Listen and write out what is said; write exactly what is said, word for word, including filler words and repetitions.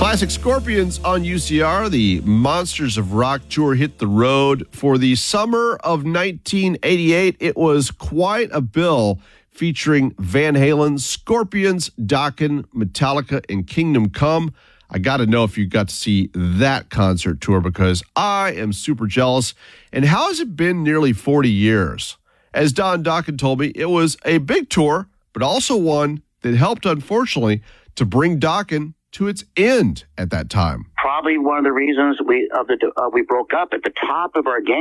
Classic Scorpions on U C R. The Monsters of Rock tour hit the road for the summer of nineteen eighty-eight. It was quite a bill featuring Van Halen, Scorpions, Dokken, Metallica, and Kingdom Come. I got to know if you got to see that concert tour because I am super jealous. And how has it been nearly forty years? As Don Dokken told me, it was a big tour, but also one that helped, unfortunately, to bring Dokken to its end at that time. Probably one of the reasons we of the uh, we broke up at the top of our game.